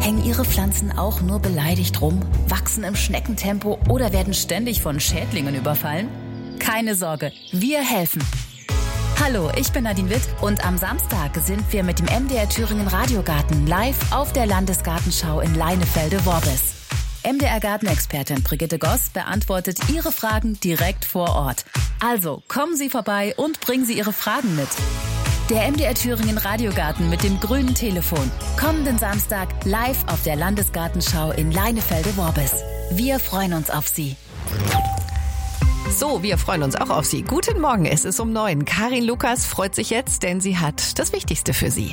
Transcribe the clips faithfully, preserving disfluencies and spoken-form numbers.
Hängen Ihre Pflanzen auch nur beleidigt rum, wachsen im Schneckentempo oder werden ständig von Schädlingen überfallen? Keine Sorge, wir helfen. Hallo, ich bin Nadine Witt und am Samstag sind wir mit dem M D R Thüringen Radiogarten live auf der Landesgartenschau in Leinefelde-Worbis. M D R-Gartenexpertin Brigitte Goss beantwortet Ihre Fragen direkt vor Ort. Also kommen Sie vorbei und bringen Sie Ihre Fragen mit. Der M D R Thüringen Radiogarten mit dem grünen Telefon. Kommenden Samstag live auf der Landesgartenschau in Leinefelde-Worbis. Wir freuen uns auf Sie. So, wir freuen uns auch auf Sie. Guten Morgen, es ist um neun. Karin Lukas freut sich jetzt, denn sie hat das Wichtigste für Sie.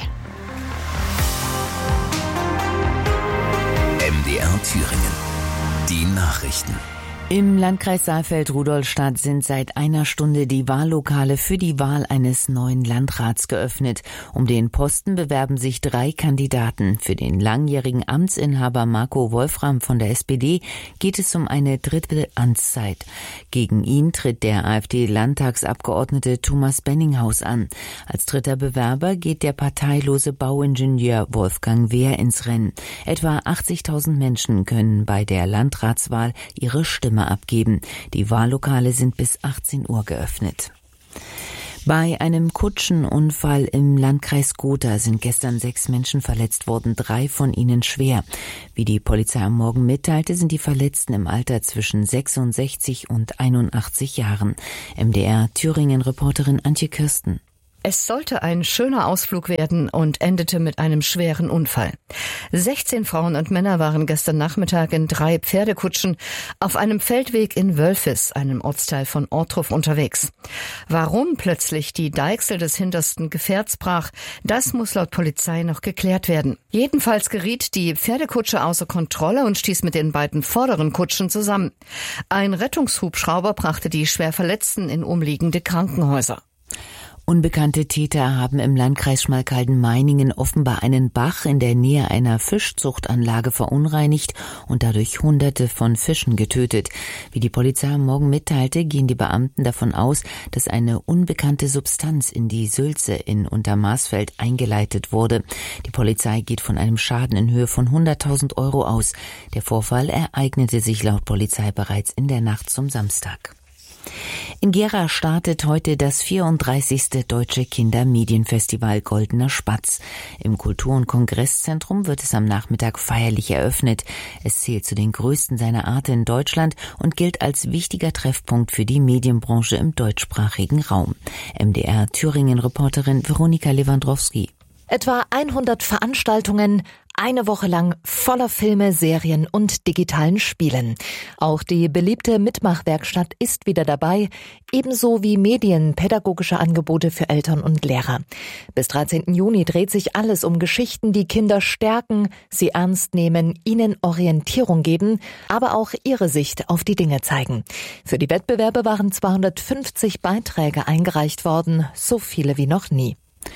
M D R Thüringen. Die Nachrichten. Im Landkreis Saalfeld-Rudolstadt sind seit einer Stunde die Wahllokale für die Wahl eines neuen Landrats geöffnet. Um den Posten bewerben sich drei Kandidaten. Für den langjährigen Amtsinhaber Marco Wolfram von der S P D geht es um eine dritte Amtszeit. Gegen ihn tritt der AfD-Landtagsabgeordnete Thomas Benninghaus an. Als dritter Bewerber geht der parteilose Bauingenieur Wolfgang Wehr ins Rennen. Etwa achtzigtausend Menschen können bei der Landratswahl ihre Stimme abgeben. Die Wahllokale sind bis achtzehn Uhr geöffnet. Bei einem Kutschenunfall im Landkreis Gotha sind gestern sechs Menschen verletzt worden, drei von ihnen schwer. Wie die Polizei am Morgen mitteilte, sind die Verletzten im Alter zwischen sechsundsechzig und einundachtzig Jahren. M D R Thüringen-Reporterin Antje Kirsten. Es sollte ein schöner Ausflug werden und endete mit einem schweren Unfall. sechzehn Frauen und Männer waren gestern Nachmittag in drei Pferdekutschen auf einem Feldweg in Wölfis, einem Ortsteil von Ortruf, unterwegs. Warum plötzlich die Deichsel des hintersten Gefährts brach, das muss laut Polizei noch geklärt werden. Jedenfalls geriet die Pferdekutsche außer Kontrolle und stieß mit den beiden vorderen Kutschen zusammen. Ein Rettungshubschrauber brachte die Schwerverletzten in umliegende Krankenhäuser. Unbekannte Täter haben im Landkreis Schmalkalden-Meiningen offenbar einen Bach in der Nähe einer Fischzuchtanlage verunreinigt und dadurch Hunderte von Fischen getötet. Wie die Polizei am Morgen mitteilte, gehen die Beamten davon aus, dass eine unbekannte Substanz in die Sülze in Untermarsfeld eingeleitet wurde. Die Polizei geht von einem Schaden in Höhe von hunderttausend Euro aus. Der Vorfall ereignete sich laut Polizei bereits in der Nacht zum Samstag. In Gera startet heute das vierunddreißigste Deutsche Kindermedienfestival Goldener Spatz. Im Kultur- und Kongresszentrum wird es am Nachmittag feierlich eröffnet. Es zählt zu den größten seiner Art in Deutschland und gilt als wichtiger Treffpunkt für die Medienbranche im deutschsprachigen Raum. M D R Thüringen-Reporterin Veronika Lewandowski. Etwa hundert Veranstaltungen, eine Woche lang voller Filme, Serien und digitalen Spielen. Auch die beliebte Mitmachwerkstatt ist wieder dabei, ebenso wie medienpädagogische Angebote für Eltern und Lehrer. Bis dreizehnten Juni dreht sich alles um Geschichten, die Kinder stärken, sie ernst nehmen, ihnen Orientierung geben, aber auch ihre Sicht auf die Dinge zeigen. Für die Wettbewerbe waren zweihundertfünfzig Beiträge eingereicht worden, so viele wie noch nie.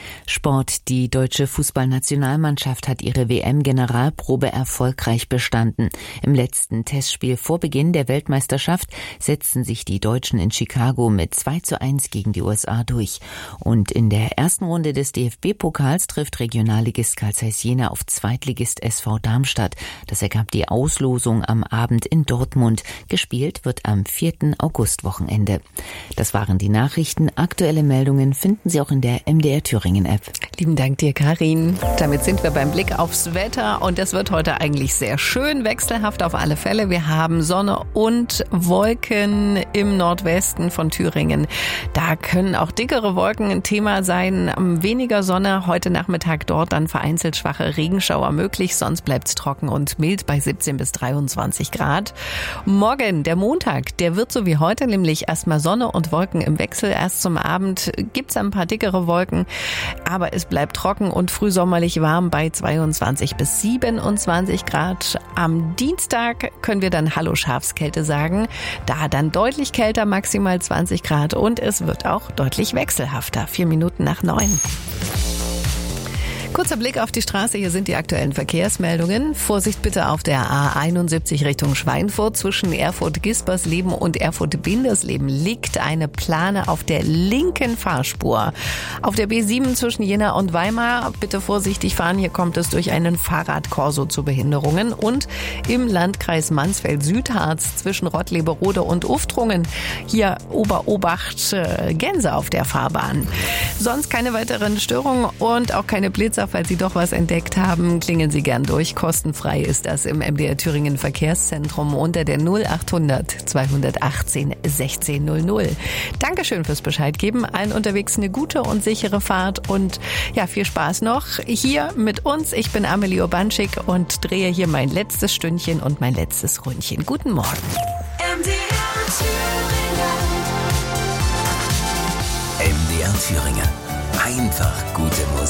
Sport. Die deutsche Fußballnationalmannschaft hat ihre W M-Generalprobe erfolgreich bestanden. Im letzten Testspiel vor Beginn der Weltmeisterschaft setzten sich die Deutschen in Chicago mit zwei zu eins gegen die U S A durch. Und in der ersten Runde des D F B-Pokals trifft Regionalligist Carl Zeiss Jena auf Zweitligist S V Darmstadt. Das ergab die Auslosung am Abend in Dortmund. Gespielt wird am vierten August-Wochenende. Das waren die Nachrichten. Aktuelle Meldungen finden Sie auch in der M D R Thüringen-App. Lieben Dank dir, Karin. Damit sind wir beim Blick aufs Wetter und es wird heute eigentlich sehr schön, wechselhaft auf alle Fälle. Wir haben Sonne und Wolken im Nordwesten von Thüringen. Da können auch dickere Wolken ein Thema sein. Weniger Sonne, heute Nachmittag dort dann vereinzelt schwache Regenschauer möglich. Sonst bleibt es trocken und mild bei siebzehn bis dreiundzwanzig Grad. Morgen, der Montag, der wird so wie heute, nämlich erstmal Sonne und Wolken im Wechsel. Erst zum Abend gibt es ein paar dickere Wolken. Aber es bleibt trocken und frühsommerlich warm bei zweiundzwanzig bis siebenundzwanzig Grad. Am Dienstag können wir dann Hallo Schafskälte sagen. Da dann deutlich kälter, maximal zwanzig Grad und es wird auch deutlich wechselhafter. Vier Minuten nach neun. Kurzer Blick auf die Straße, hier sind die aktuellen Verkehrsmeldungen. Vorsicht bitte auf der A einundsiebzig Richtung Schweinfurt. Zwischen Erfurt-Gispersleben und Erfurt-Bindersleben liegt eine Plane auf der linken Fahrspur. Auf der B sieben zwischen Jena und Weimar bitte vorsichtig fahren, hier kommt es durch einen Fahrradkorso zu Behinderungen. Und im Landkreis Mansfeld-Südharz zwischen Rottleberode und Uftrungen, hier Ober-Obacht, äh, Gänse auf der Fahrbahn. Sonst keine weiteren Störungen und auch keine Blitzer. Falls Sie doch was entdeckt haben, klingeln Sie gern durch. Kostenfrei ist das im M D R Thüringen Verkehrszentrum unter der null achthundert zweihundertachtzehn sechzehn null null. Dankeschön fürs Bescheid geben. Allen unterwegs eine gute und sichere Fahrt und ja, viel Spaß noch hier mit uns. Ich bin Amelie Urbanschik und drehe hier mein letztes Stündchen und mein letztes Ründchen. Guten Morgen. M D R Thüringen. M D R Thüringen. Einfach gute Musik.